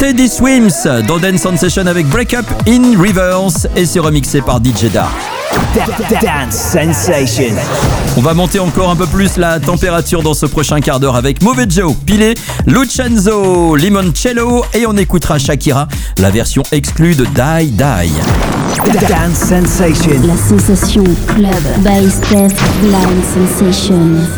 Teddy Swims dans Dance Sensation avec Break Up in Reverse et c'est remixé par DJ Dark. Dance Sensation. On va monter encore un peu plus la température dans ce prochain quart d'heure avec Mauvais Joe, Pilé, Lucenzo, Limoncello et on écoutera Shakira, la version exclue de Die Die. Dance Sensation. La sensation club by Steph Blind Sensation.